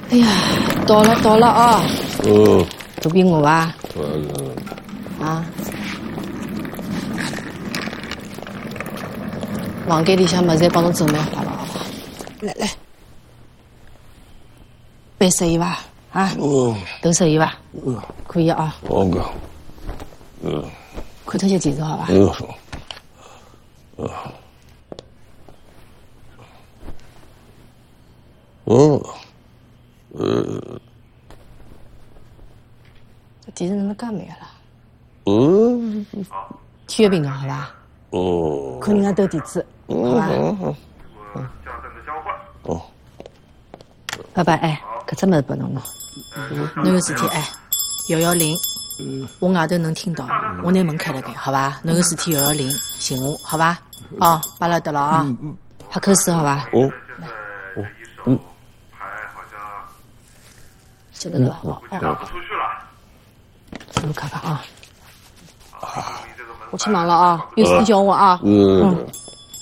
哎呀，到了啊！都比我吧？啊！房间里向么侪帮侬准备好了，好吧？来，背适意吧？啊？都适意吧？可以啊。看脱些电视好吧？电视哪能介慢了？体育频道好吧？看人家斗地主，好吧？爸爸，哎，搿只物事拨侬了，侬有事体哎，110，我外头能听到，我拿门开了开，好吧？侬有事体110，寻我，好吧？哦，巴拉得了啊，喝口水好吧？晓得了吧？我看看啊，我去忙了啊，有事体叫我啊。